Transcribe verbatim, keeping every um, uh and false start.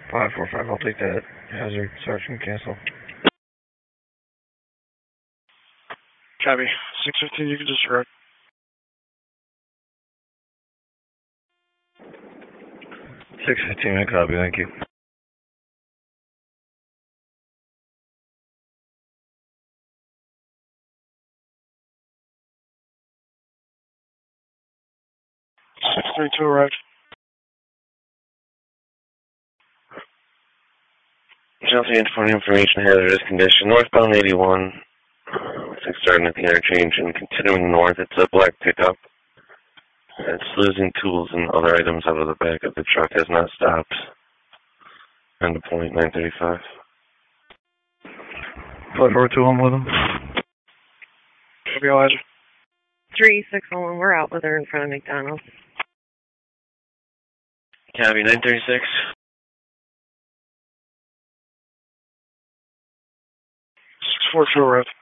five four five, I'll take that hazard. Sergeant, cancel. Copy. six fifteen, you can disregard. six fifteen, I copy, thank you. six thirty-two arrived. Chelsea Antiphone information, hazardous condition. Northbound eighty-one, six starting at the interchange and continuing north. It's a black pickup. It's losing tools and other items out of the back of the truck. Has not stopped. End of point, nine thirty-five. five four two, I'm with him. Copy, Elijah. three six one one, we're out with her in front of McDonald's. Copy, nine thirty-six. six four two arrived.